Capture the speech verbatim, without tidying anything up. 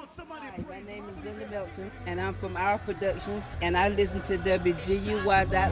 Hi, my name is Linda Milton, and I'm from Our Productions, and I listen to W G U Y